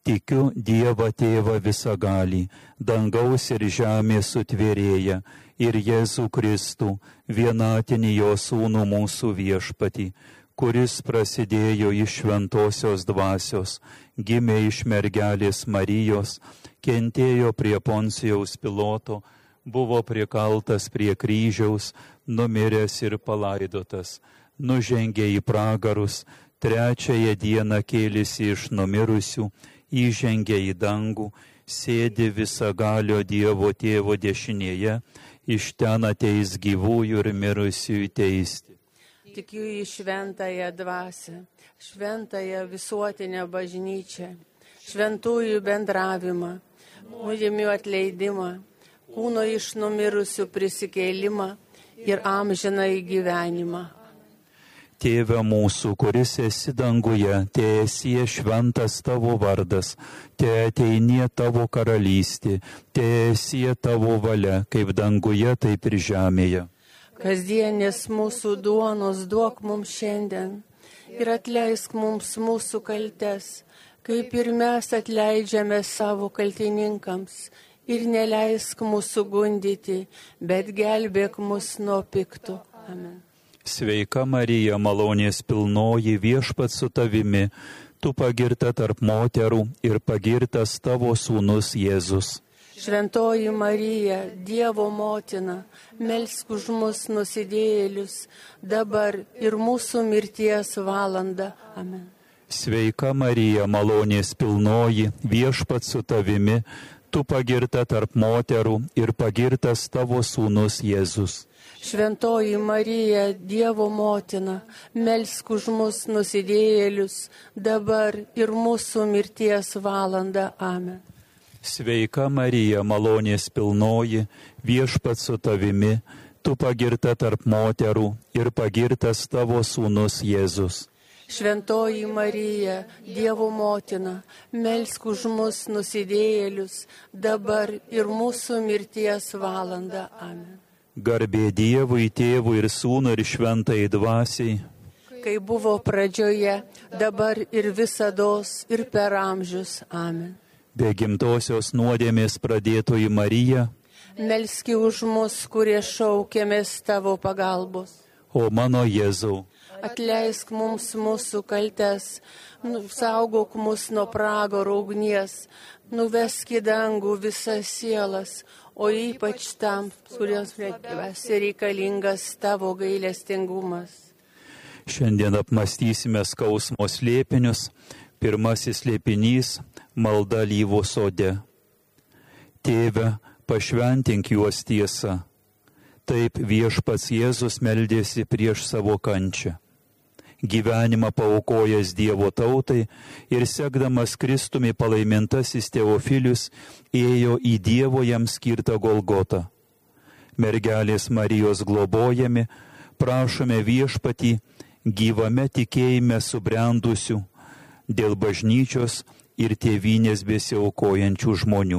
Tikiu Dievą Tėvą visagalį, dangaus ir žemės sutvėrėją, ir Jėzų Kristų, vienatinį jo sūnų mūsų viešpatį, kuris prasidėjo iš šventosios dvasios, gimė iš mergelės Marijos, kentėjo prie Poncijaus Piloto, buvo prikaltas prie kryžiaus, numiręs ir palaidotas, nužengė į pragarus, trečiąją dieną kėlėsi iš numirusių, įžengė į dangų, sėdi visagalio Dievo Tėvo dešinėje, iš ten ateis gyvųjų ir mirusiųjų teisti. Tikiu į šventąją dvasią, šventąją visuotinę bažnyčią, šventųjų bendravimą, nuodėmių atleidimą, kūno iš numirusių prisikėlimą ir amžinąjį gyvenimą. Tėve mūsų, kuris esi danguje, teesie šventas tavo vardas, teateinie tavo karalystė, teesie tavo valia, kaip danguje, taip ir žemėje. Kasdienės mūsų duonos duok mums šiandien ir atleisk mums mūsų kaltes, kaip ir mes atleidžiame savo kaltininkams, ir neleisk mūsų gundyti, bet gelbėk mus nuo piktų. Amen. Sveika Marija, malonės pilnoji, viešpats su tavimi, tu pagirta tarp moterų ir pagirtas tavo sūnus Jėzus. Šventoji Marija, Dievo motina, melsk už mus nusidėjėlius, dabar ir mūsų mirties valanda. Amen. Sveika Marija, malonės pilnoji, viešpats su tavimi, tu pagirta tarp moterų ir pagirtas tavo sūnus Jėzus. Šventoji Marija, Dievo motina, melsk už mus nusidėjėlius, dabar ir mūsų mirties valanda. Amen. Sveika Marija, malonės pilnoji, viešpats su tavimi, tu pagirta tarp moterų ir pagirtas tavo sūnus Jėzus. Šventoji Marija, Dievo motina, melsk už mus nusidėjėlius, dabar ir mūsų mirties valanda. Amen. Garbė Dievui, Tėvui ir Sūnui ir Šventajai Dvasiai, kai buvo pradžioje, dabar ir visados ir per amžius. Amen. Be gimtosios nuodėmės pradėtoji Marija, melski už mus, kurie šaukėmės tavo pagalbos. O mano Jėzau, atleisk mums mūsų kaltes, saugok mus nuo pragaro ugnies, nuvesk į dangų visas sielas, o ypač tam, kuriems reikalingas tavo gailestingumas. Šiandien apmąstysime skausmo slėpinius. Pirmasis slėpinys – malda alyvų sode. Tėve, pašventink juos tiesa. Taip viešpats Jėzus meldėsi prieš savo kančią. Gyvenimą paaukojęs Dievo tautai ir sekdamas Kristumi palaimintasis Teofilius ėjo į Dievo jam skirtą Golgotą. Mergelės Marijos globojami, prašome viešpatį gyvame tikėjime subrendusių dėl bažnyčios ir tėvynės besiaukojančių žmonių.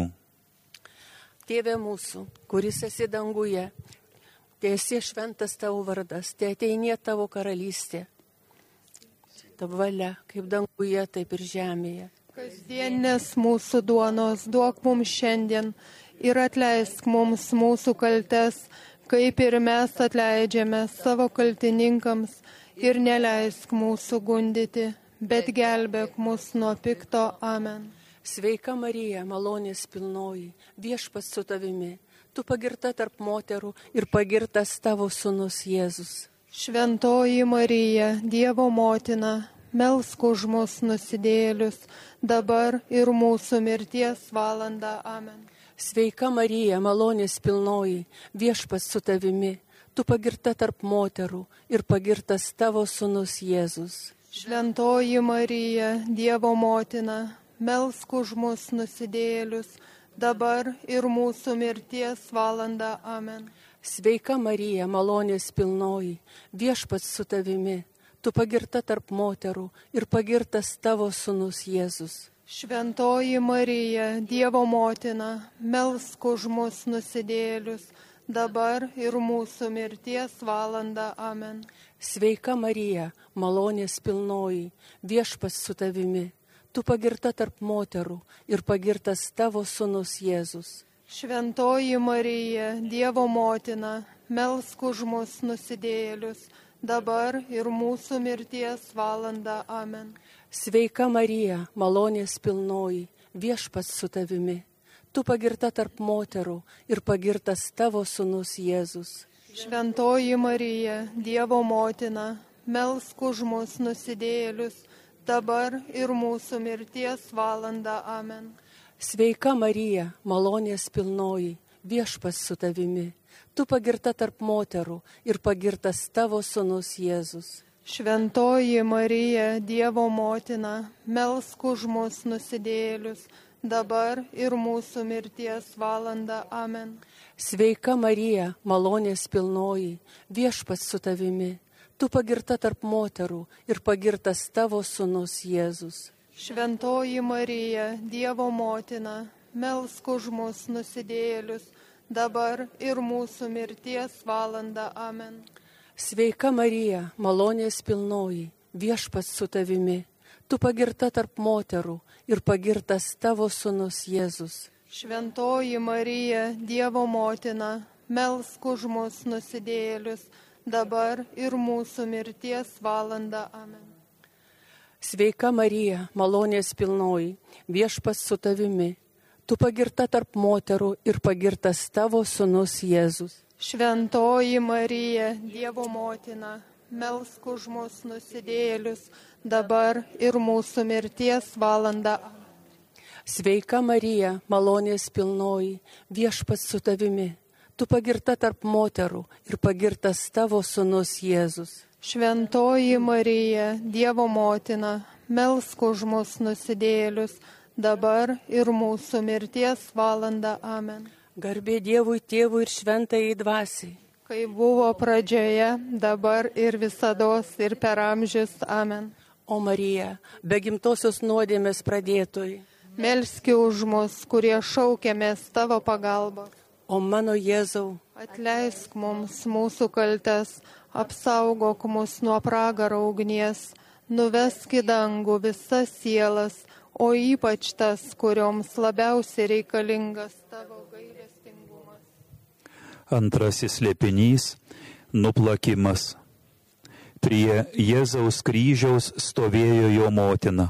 Tėve mūsų, kuris esi danguje, teesie šventas tavo vardas, teateinie tavo karalystė. Tavo valia, kaip danguje, taip ir žemėje. Kasdienės mūsų duonos duok mums šiandien ir atleisk mums mūsų kaltes, kaip ir mes atleidžiame savo kaltininkams, ir neleisk mūsų gundyti, bet gelbėk mus nuo pikto. Amen. Sveika Marija, malonės pilnoji, viešpats su tavimi, tu pagirta tarp moterų ir pagirtas tavo sūnus Jėzus. Šventoji Marija, Dievo motina, melsk už mus nusidėjėlius, dabar ir mūsų mirties valanda. Amen. Sveika Marija, malonės pilnoji, viešpats su tavimi, tu pagirta tarp moterų ir pagirtas tavo sūnus Jėzus. Šventoji Marija, Dievo motina, melsk už mus nusidėjėlius, dabar ir mūsų mirties valanda. Amen. Sveika Marija, malonės pilnoji, viešpats su tavimi, tu pagirta tarp moterų ir pagirtas tavo sūnus Jėzus. Šventoji Marija, Dievo motina, melsk už mus nusidėjėlius, dabar ir mūsų mirties valanda. Amen. Sveika Marija, malonės pilnoji, viešpats su tavimi, tu pagirta tarp moterų ir pagirtas tavo sūnus Jėzus. Šventoji Marija, Dievo motina, melsk už mus nusidėjėlius, dabar ir mūsų mirties valanda. Amen. Sveika Marija, malonės pilnoji, Viešpats su tavimi. Tu pagirta tarp moterų ir pagirtas tavo sūnus Jėzus. Šventoji Marija, Dievo motina, melsk už mus nusidėjėlius, dabar ir mūsų mirties valanda. Amen. Sveika Marija, malonės pilnoji, Viešpats su tavimi. Tu pagirta tarp moterų ir pagirtas tavo sūnus Jėzus. Šventoji Marija, Dievo motina, melsk už mus nusidėjėlius, dabar ir mūsų mirties valanda. Amen. Sveika Marija, malonės pilnoji, Viešpats su tavimi. Tu pagirta tarp moterų ir pagirtas tavo sūnus Jėzus. Šventoji Marija, Dievo motina, melsk už mus nusidėjėlius, dabar ir mūsų mirties valanda. Amen. Sveika Marija, malonės pilnoji, Viešpats su tavimi. Tu pagirta tarp moterų ir pagirtas tavo sūnus Jėzus. Šventoji Marija, Dievo motina, melsk už mus nusidėjėlius, dabar ir mūsų mirties valanda. Amen. Sveika Marija, malonės pilnoji, Viešpats su tavimi. Tu pagirta tarp moterų ir pagirtas tavo sūnus Jėzus. Šventoji Marija, Dievo motina, melsk už mus nusidėjėlius, dabar ir mūsų mirties valanda. Sveika Marija, malonės pilnoji, Viešpats su tavimi. Tu pagirta tarp moterų ir pagirtas tavo sūnus Jėzus. Šventoji Marija, Dievo motina, melsk už mus nusidėjėlius, dabar ir mūsų mirties valanda. Amen. Garbė Dievui Tėvui ir Šventajai Dvasiai. Kai buvo pradžioje, dabar ir visados ir per amžius. Amen. O Marija, be gimtosios nuodėmės pradėtojai. Melski už mus, kurie šaukėmės tavo pagalbos. O mano Jėzau, atleisk mums mūsų kaltes, apsaugok mus nuo pragaro ugnies, nuvesk į dangų visas sielas, o ypač tas, kurioms labiausiai reikalingas tavo gailestingumas. Antrasis slėpinys - nuplakimas. Prie Jėzaus kryžiaus stovėjo jo motina.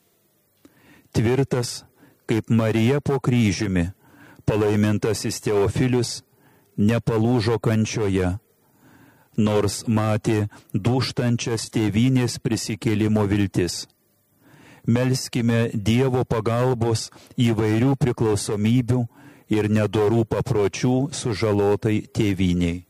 Tvirtas, kaip Marija po kryžiumi, palaimintasis Teofilius nepalūžo kančioje, nors matė dūžtančias tėvynės prisikėlimo viltis. Melskime Dievo pagalbos įvairių priklausomybių ir nedorų papročių sužalotai tėvyniai.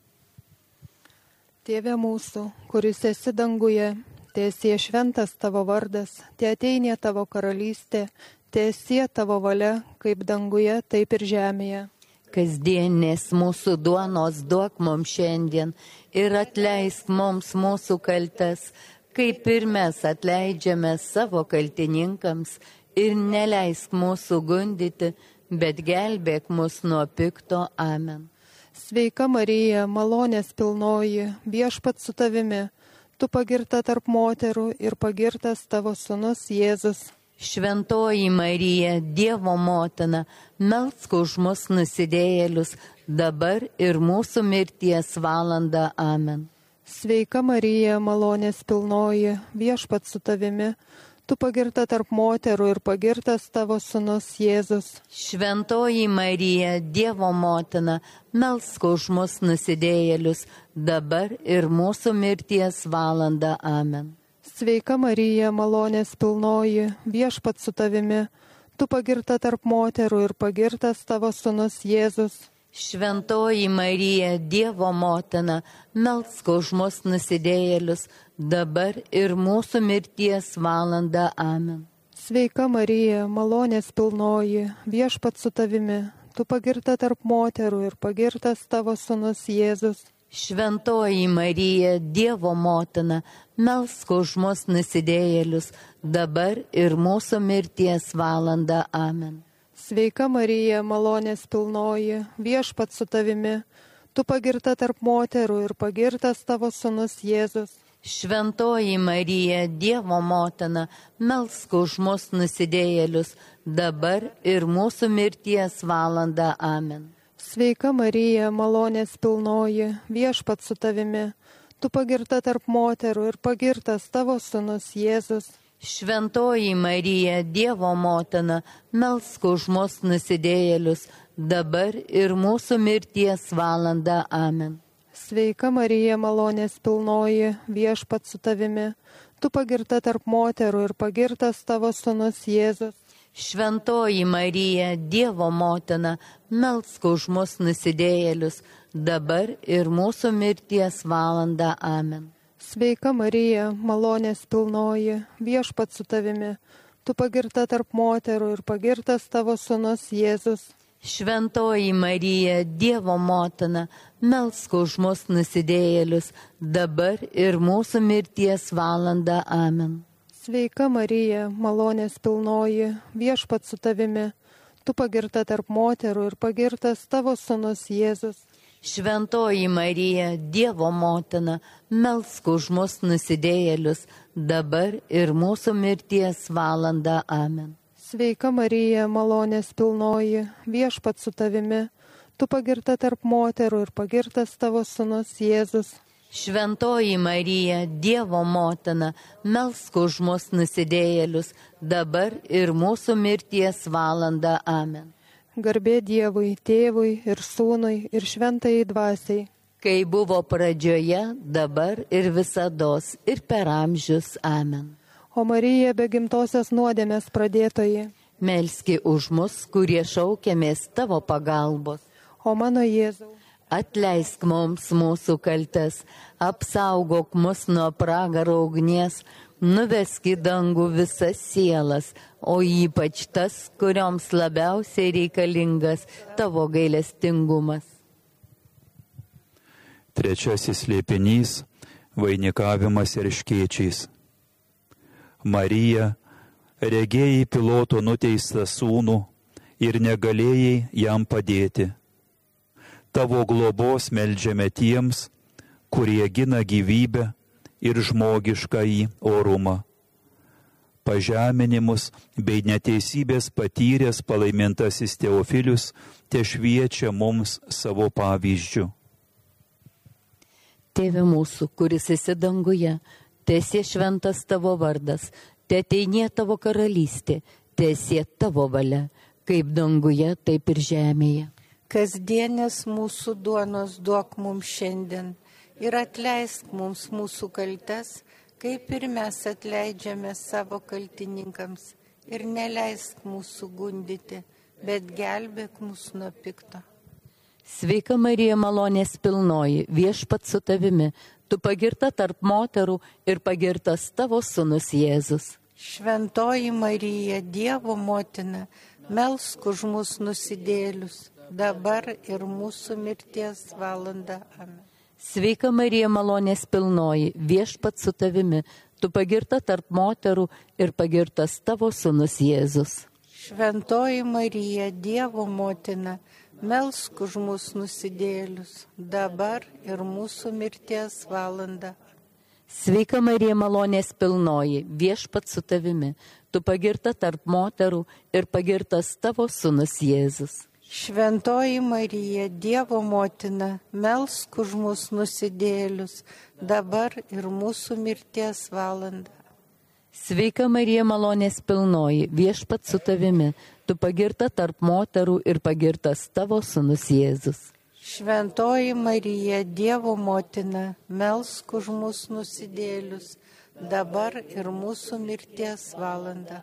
Tėve mūsų, kuris esi danguje, teesie šventas tavo vardas, teateinė tavo karalystė, teesie tavo valia, kaip danguje, taip ir žemėje. Kasdienės mūsų duonos duok mums šiandien ir atleisk mums mūsų kaltes, kaip ir mes atleidžiame savo kaltininkams, ir neleisk mūsų gundyti, bet gelbėk mus nuo pikto. Amen. Sveika Marija, malonės pilnoji, Viešpats su tavimi, tu pagirta tarp moterų ir pagirtas tavo sūnus Jėzus. Šventoji Marija, Dievo motina, melsk už mus nusidėjėlius, dabar ir mūsų mirties valanda. Amen. Sveika Marija, malonės pilnoji, Viešpats su tavimi, tu pagirta tarp moterų ir pagirtas tavo sūnus Jėzus. Šventoji Marija, Dievo motina, melsk už mus nusidėjėlius, dabar ir mūsų mirties valanda. Amen. Sveika Marija, malonės pilnoji, Viešpats su tavimi, tu pagirta tarp moterų ir pagirtas tavo sūnus Jėzus. Šventoji Marija, Dievo motina, melsk už mus nusidėjėlius, dabar ir mūsų mirties valanda. Amen. Sveika Marija, malonės pilnoji, Viešpats su tavimi, tu pagirta tarp moterų ir pagirtas tavo sūnus Jėzus. Šventoji Marija, Dievo motina, melsk už mus nusidėjėlius, dabar ir mūsų mirties valanda. Amen. Sveika Marija, malonės pilnoji, Viešpats su tavimi, tu pagirta tarp moterų ir pagirtas tavo sūnus Jėzus. Šventoji Marija, Dievo motina, melsk už mus nusidėjėlius, dabar ir mūsų mirties valandą. Amen. Sveika Marija, malonės pilnoji, viešpat su tavimi, tu pagirta tarp moterų ir pagirtas tavo sūnus Jėzus. Šventoji Marija, Dievo motina, melsk už mus nusidėjėlius, dabar ir mūsų mirties valandą. Amen. Sveika Marija, malonės pilnoji, viešpat su tavimi, tu pagirta tarp moterų ir pagirtas tavo sūnus Jėzus. Šventoji Marija, Dievo motina, melsk už mus nusidėjėlius, dabar ir mūsų mirties valandą. Amen. Sveika Marija, malonės pilnoji, viešpat su tavimi, tu pagirta tarp moterų ir pagirtas tavo sūnus Jėzus. Šventoji Marija, Dievo motina, melsk už mus nusidėjėlius, dabar ir mūsų mirties valandą. Amen. Sveika Marija, malonės pilnoji, viešpat su tavimi, tu pagirta tarp moterų ir pagirtas tavo sūnus Jėzus. Šventoji Marija, Dievo motina, melsk už mus nusidėjėlius, dabar ir mūsų mirties valandą. Amen. Sveika Marija, malonės pilnoji, viešpat su tavimi, tu pagirta tarp moterų ir pagirtas tavo sūnus Jėzus. Šventoji Marija, Dievo motina, melsk už mus nusidėjėlius, dabar ir mūsų mirties valandą. Amen. Garbė Dievui, Tėvui ir Sūnui ir Šventajai Dvasiai. Kai buvo pradžioje, dabar ir visados, ir per amžius. Amen. O Marija, be gimtosios nuodėmės pradėtoji, melski už mus, kurie šaukiamės tavo pagalbos. O mano Jėzau, atleisk mums mūsų kaltes, apsaugok mus nuo pragaro ugnies, nuvesk į dangų visas sielas, o ypač tas, kurioms labiausiai reikalingas tavo gailestingumas. Trečiasis slėpinys – vainikavimas erškėčiais. Marija, regėjai Piloto nuteistą sūnų ir negalėjai jam padėti. Tavo globos meldžiame tiems, kurie gina gyvybę ir žmogiškąjį orumą. Pažeminimus bei neteisybės patyręs palaimintasis Teofilius tešviečia mums savo pavyzdžiu. Tėve mūsų, kuris esi danguje, teesie šventas tavo vardas, teateinie tavo karalystė, teesie tavo valia, kaip danguje, taip ir žemėje. Kasdienės mūsų duonos duok mums šiandien ir atleisk mums mūsų kaltes, kaip ir mes atleidžiame savo kaltininkams, ir neleisk mūsų gundyti, bet gelbėk mus nuo pikto. Sveika Marija, malonės pilnoji, viešpat su tavimi, tu pagirta tarp moterų ir pagirtas tavo sūnus Jėzus. Šventoji Marija, Dievo motina, melsk už mus nusidėlius, dabar ir mūsų mirties valandą. Amen. Sveika Marija, malonės pilnoji, viešpat su tavimi, tu pagirta tarp moterų ir pagirtas tavo sūnus Jėzus. Šventoji Marija, Dievo motina, melsk už mus nusidėlius, dabar ir mūsų mirties valandą. Sveika Marija, malonės pilnoji, viešpat su tavimi, tu pagirta tarp moterų ir pagirtas tavo sūnus Jėzus. Šventoji Marija, Dievo motina, melsk už mus nusidėlius, dabar ir mūsų mirties valandą. Sveika Marija, malonės pilnoji, viešpat su tavimi, tu pagirta tarp moterų ir pagirtas tavo sūnus Jėzus. Šventoji Marija, Dievo motina, melsk už mus nusidėlius, dabar ir mūsų mirties valandą.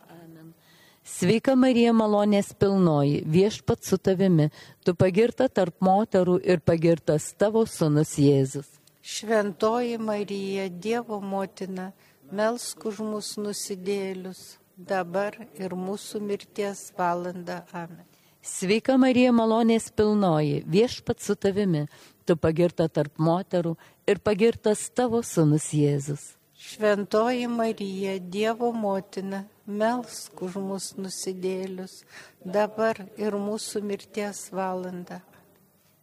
Sveika Marija, malonės pilnoji, viešpat su tavimi, tu pagirta tarp moterų ir pagirtas tavo sūnus Jėzus. Šventoji Marija, Dievo motina, melsk už mus nusidėlius, dabar ir mūsų mirties valandą. Amen. Sveika Marija, malonės pilnoji, viešpat su tavimi, tu pagirta tarp moterų ir pagirtas tavo sūnus Jėzus. Šventoji Marija, Dievo motina, melsk už mus nusidėlius, dabar ir mūsų mirties valandą.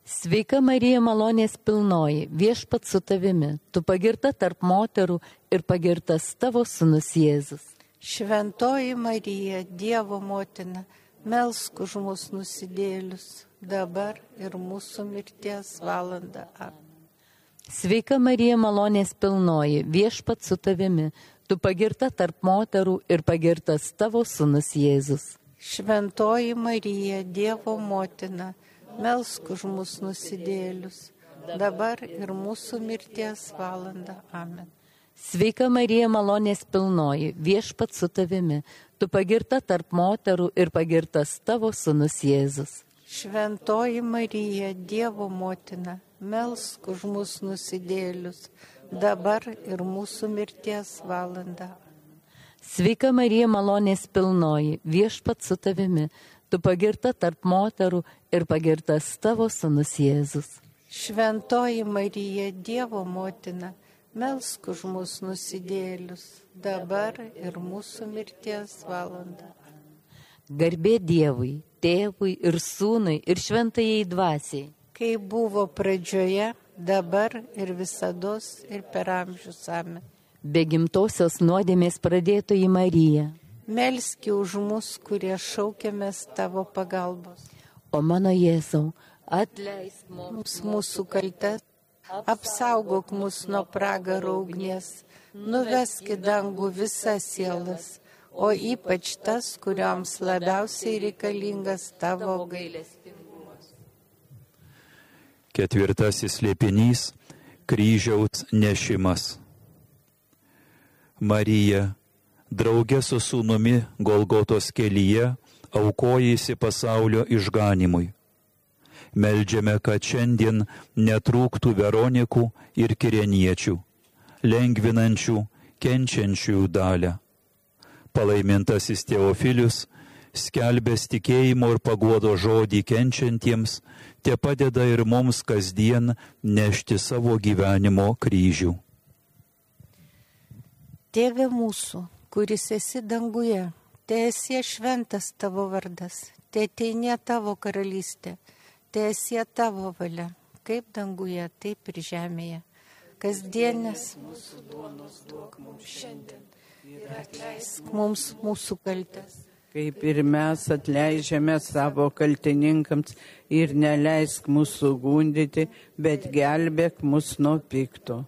Sveika Marija, malonės pilnoji, viešpats su tavimi, tu pagirta tarp moterų ir pagirtas tavo sūnus Jėzus. Šventoji Marija, Dievo motina, melsk už mus nusidėlius, dabar ir mūsų mirties valanda. Amen. Sveika Marija, malonės pilnoji, viešpats su tavimi, tu pagirta tarp moterų ir pagirtas tavo sūnus Jėzus. Šventoji Marija, Dievo motina, melsk už mus nusidėlius, dabar ir mūsų mirties valanda. Amen. Sveika Marija, malonės pilnoji, viešpats su tavimi, tu pagirta tarp moterų ir pagirtas tavo sūnus Jėzus. Šventoji Marija, Dievo motina, melsk už mus nusidėlius, dabar ir mūsų mirties valanda. Sveika Marija, malonės pilnoji, viešpats su tavimi, tu pagirta tarp moterų ir pagirtas tavo sūnus Jėzus. Šventoji Marija, Dievo motina, melsk už mus nusidėlius, dabar ir mūsų mirties valanda. Garbė Dievui, Tėvui ir Sūnui ir Šventajai Dvasiai. Kai buvo pradžioje, dabar ir visados ir per amžius. Amen. Be gimtosios nuodėmės pradėtoji Marija. Melski už mus, kurie šaukiamės tavo pagalbos. O mano Jėzau, atleisk mums Mūsų kaltes, apsaugok mus nuo pragaro ugnies, nuvesk į dangų visas sielas, o ypač tas, kurioms labiausiai reikalingas tavo gailestingumas. Ketvirtasis slėpinys - kryžiaus nešimas. Marija, draugė su sūnumi Golgotos kelyje, aukojasi pasaulio išganimui. Meldžiame, kad šiandien netrūktų Veronikų ir Kireniečių, lengvinančių, kenčiančių dalią. Palaimintasis Teofilius, skelbęs tikėjimo ir paguodo žodį kenčiantiems, te padeda ir mums kasdien nešti savo gyvenimo kryžių. Tėve mūsų, kuris esi danguje, teesie šventas tavo vardas, teateinie tavo karalystė, teesie tavo valia, kaip danguje, taip ir žemėje. Kasdienės mūsų duonos duok mums šiandien ir atleisk mums mūsų kaltes, kaip ir mes atleidžiame savo kaltininkams, ir neleisk mūsų gundyti, bet gelbėk mus nuo pikto.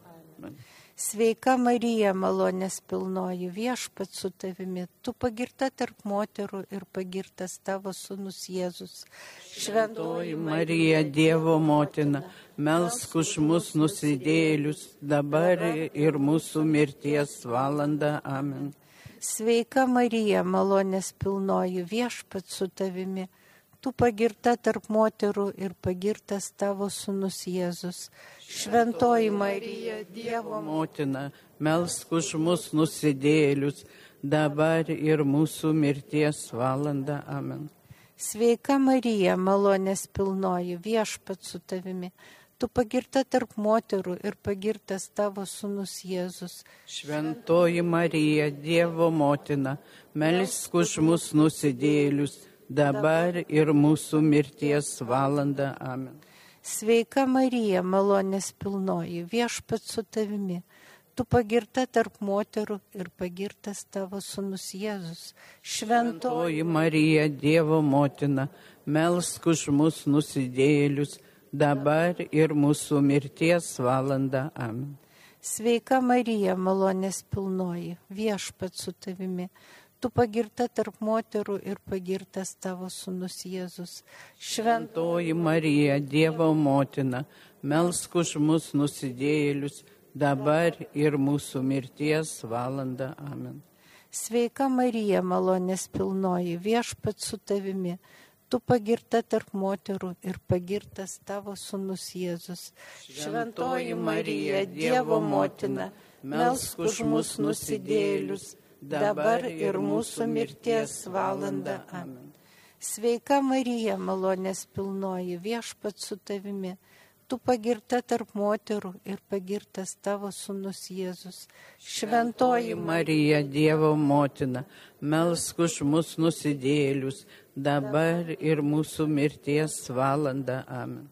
Sveika Marija, malonės pilnoji, viešpats su tavimi, tu pagirta tarp moterų ir pagirtas tavo sūnus Jėzus. Šventoji Marija, Dievo motina, melsk už mus nusidėjėlius, dabar ir mūsų mirties valanda. Amen. Sveika Marija, malonės pilnoji, viešpats su tavimi, tu pagirta tarp moterų ir pagirtas tavo sūnus Jėzus. Šventoji Marija, Dievo motina, melsk už mus nusidėjėlius, dabar ir mūsų mirties valanda. Amen. Sveika Marija, malonės pilnoji, viešpats su tavimi, tu pagirta tarp moterų ir pagirtas tavo sūnus Jėzus. Šventoji Marija, Dievo motina, melsk už mus nusidėjėlius, dabar ir mūsų mirties valanda. Amen. Sveika Marija, malonės pilnoji, viešpats su tavimi, tu pagirta tarp moterų ir pagirtas tavo sūnus Jėzus. Šventoji Marija, Dievo motina, melsk už mus nusidėjėlius, dabar ir mūsų mirties valanda. Amen. Sveika Marija, malonės pilnoji, viešpats su tavimi, tu pagirta tarp moterų ir pagirtas tavo sūnus Jėzus. Šventoji Marija, Dievo motina, melsk už mus nusidėjėlius, dabar ir mūsų mirties valanda. Amen. Sveika Marija, malonės pilnoji, viešpats su tavimi, tu pagirta tarp moterų ir pagirtas tavo sūnus Jėzus. Šventoji Marija, Dievo motina, melsk už mus nusidėjėlius, dabar ir mūsų mirties valanda. Amen. Sveika Marija, malonės pilnoji, viešpats su tavimi, tu pagirta tarp moterų ir pagirtas tavo sūnus Jėzus. Šventoji Marija, Dievo motina, melsk už mus nusidėjėlius, dabar ir mūsų mirties valanda. Amen.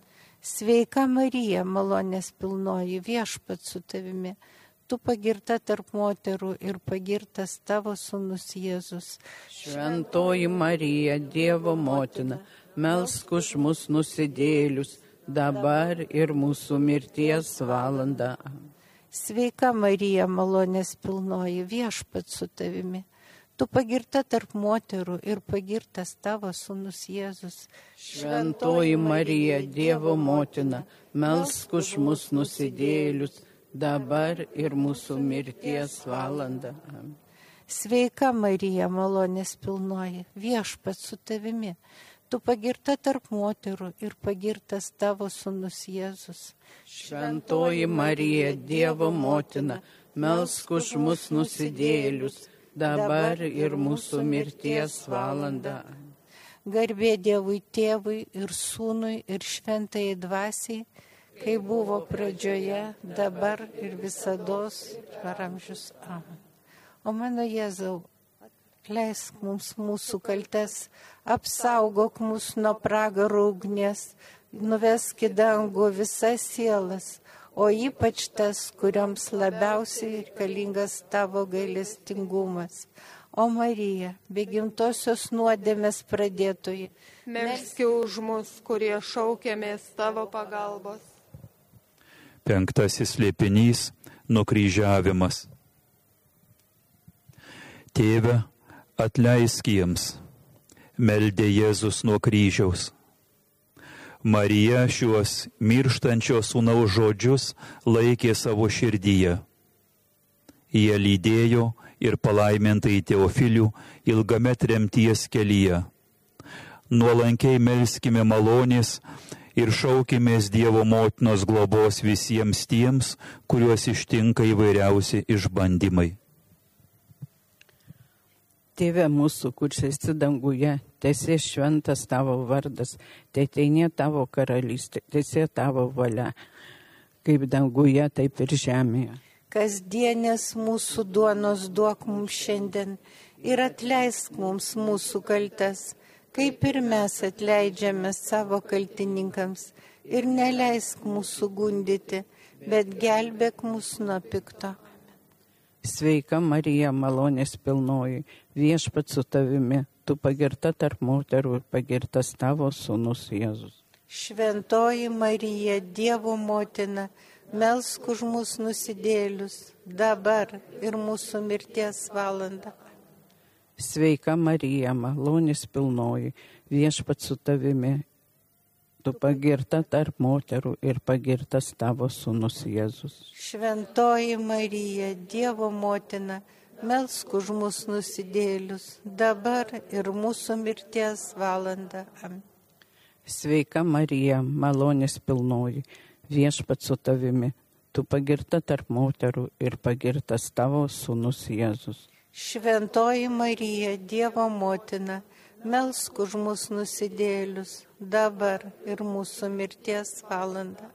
Sveika Marija, malonės pilnoji, Viešpats su tavimi. Tu pagirta tarp moterų ir pagirtas tavo sūnus Jėzus. Šventoji Marija, Dievo motina, melsk už mus nusidėjėlius, dabar ir mūsų mirties valanda. Sveika Marija, malonės pilnoji, Viešpats su tavimi. Tu pagirta tarp moterų ir pagirtas tavo sūnus Jėzus. Šventoji Marija, Dievo motina, melsk už mus nusidėjėlius, dabar ir mūsų mirties valanda. Sveika Marija, malonės pilnoji, Viešpats su tavimi. Tu pagirta tarp moterų ir pagirtas tavo sūnus Jėzus. Šventoji Marija, Dievo motina, melsk už mus nusidėjėlius, dabar ir mūsų mirties valanda. Garbė Dievui Tėvui ir Sūnui ir Šventajai Dvasiai, kai buvo pradžioje, dabar ir visados per amžius. Amen. O mano Jėzau, leisk mums mūsų kaltes, apsaugok mus nuo pragaro ugnies, nuvesk į dangų visas sielas, o ypač tas, kurioms labiausiai reikalingas tavo gailestingumas. O Marija, be gimtosios nuodėmės pradėtoji, Melski už mus, kurie šaukėmės tavo pagalbos. 5. slėpinys – nukryžiavimas. Tėve, atleisk jiems, meldė Jėzus nuo kryžiaus. Marija šiuos mirštančio sūnaus žodžius laikė savo širdyje. Jie lydėjo ir palaimintai Teofilių ilgame tremties kelyje. Nuolankiai melskime malonės ir šaukimės Dievo motinos globos visiems tiems, kuriuos ištinka įvairiausi išbandymai. Tėve mūsų, kuris esi danguje, teesie šventas tavo vardas, teateinie tavo karalystė, teesie tavo valia, kaip danguje, taip ir žemėje. Kasdienės mūsų duonos duok mums šiandien ir atleisk mums mūsų kaltes, kaip ir mes atleidžiame savo kaltininkams, ir neleisk mūsų gundyti, bet gelbėk mus nuo pikto. Sveika Marija, malonės pilnoji, Viešpats su tavimi, tu pagirta tarp moterų ir pagirtas tavo sūnus Jėzus. Šventoji Marija, Dievo motina, melsk už mus nusidėlius, dabar ir mūsų mirties valanda. Sveika Marija, malonės pilnoji, Viešpats su tavimi, tu pagirta tarp moterų ir pagirtas tavo sūnus Jėzus. Šventoji Marija, Dievo motina, melsk už mus nusidėlius, dabar ir mūsų mirties valanda. Amen. Sveika Marija, malonės pilnoji, Viešpats su tavimi, tu pagirta tarp moterų ir pagirtas tavo sūnus Jėzus. Šventoji Marija, Dievo motina, melsk už mus nusidėlius, dabar ir mūsų mirties valanda.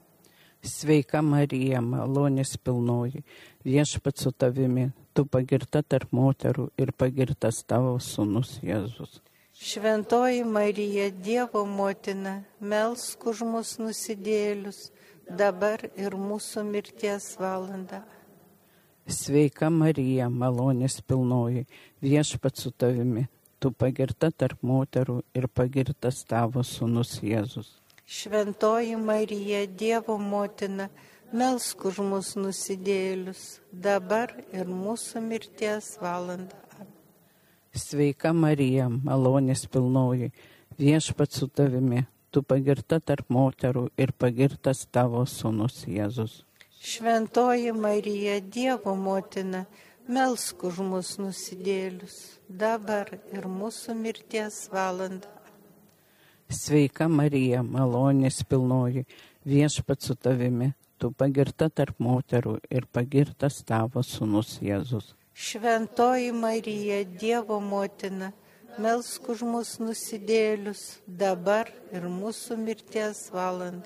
Sveika Marija, malonės pilnoji, Viešpats su tavimi, tu pagirta tarp moterų ir pagirtas tavo sūnus Jėzus. Šventoji Marija, Dievo motina, melsk už mus nusidėlius, dabar ir mūsų mirties valanda. Sveika Marija, malonės pilnoji, Viešpats su tavimi, tu pagirta tarp moterų ir pagirtas tavo sūnus Jėzus. Šventoji Marija, Dievo motina, melsk už mus nusidėlius, dabar ir mūsų mirties valanda. Sveika Marija, malonės pilnoji, Viešpats su tavimi, tu pagirta tarp moterų ir pagirtas tavo sūnus Jėzus. Šventoji Marija, Dievo motina, melsk už mus nusidėlius, dabar ir mūsų mirties valanda. Sveika Marija, malonės pilnoji, Viešpats su tavimi, tu pagirta tarp moterų ir pagirtas tavo sūnus Jėzus. Šventoji Marija, Dievo motina, melsk už mus nusidėlius, dabar ir mūsų mirties valanda.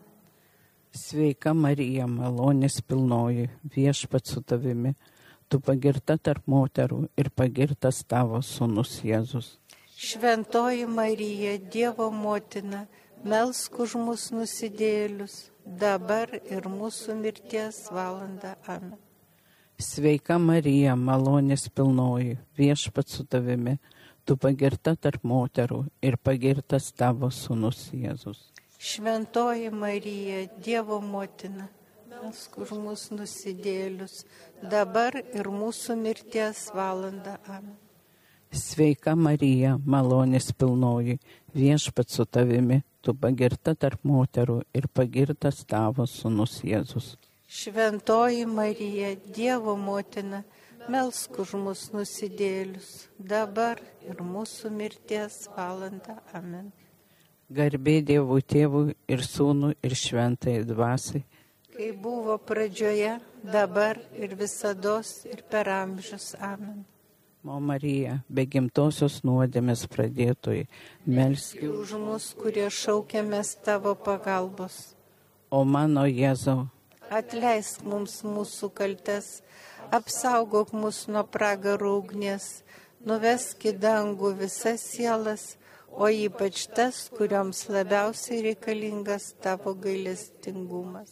Sveika Marija, malonės pilnoji, Viešpats su tavimi, tu pagirta tarp moterų ir pagirtas tavo sūnus Jėzus. Šventoji Marija, Dievo motina, melsk už mus nusidėlius, dabar ir mūsų mirties valanda. Amen. Sveika Marija, malonės pilnoji, viešpats su tavimi, tu pagirta tarp moterų ir pagirtas tavo sūnus Jėzus. Šventoji Marija, Dievo motina, melsk už mus nusidėlius, dabar ir mūsų mirties valanda. Amen. Sveika Marija, malonės pilnoji, viešpats su tavimi, tu pagirta tarp moterų ir pagirtas tavo sūnus Jėzus. Šventoji Marija, Dievo motina, melsk už mus nusidėlius, dabar ir mūsų mirties valanda. Amen. Garbė Dievui Tėvui ir Sūnui ir Šventajai Dvasiai, Kai buvo pradžioje, dabar ir visados ir per amžius. Amen. O Marija, be gimtosios nuodėmės pradėtojai, melski Už mus, kurie šaukiamės tavo pagalbos. O mano Jėzau, Atleisk mums mūsų kaltes, apsaugok mus nuo pragaro ugnies, nuvesk į dangų visas sielas, o ypač tas, kurioms labiausiai reikalingas tavo gailestingumas.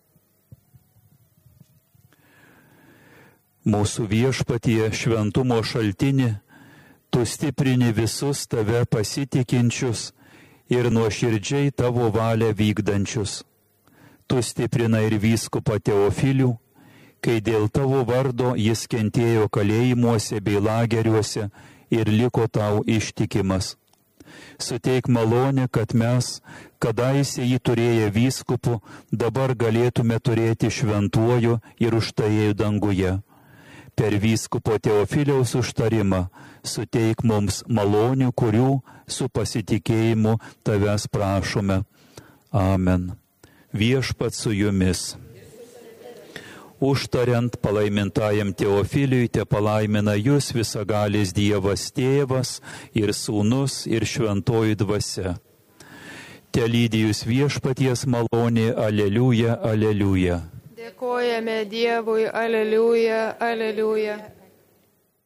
Mūsų viešpatie šventumo šaltinį, tu stiprini visus tave pasitikinčius ir nuoširdžiai tavo valią vykdančius. Tu stiprinai ir vyskupą Teofilių, kai dėl tavo vardo jis kentėjo kalėjimuose bei lageriuose ir liko tau ištikimas. Suteik malonę, kad mes, kadaise jį turėję vyskupų, dabar galėtume turėti šventuoju ir užtarėjų danguje. Per vyskupo Teofiliaus užtarimą suteik mums malonių, kurių su pasitikėjimu tavęs prašome. Amen. Viešpats su jumis. Užtariant palaimintajam Teofiliui, te palaimina jūs visagalis Dievas Tėvas ir Sūnus ir Šventoji Dvasia. Te lydi jūs viešpaties malonė, aleliuja, aleliuja. Dėkojame Dievui, aleliuja, aleliuja.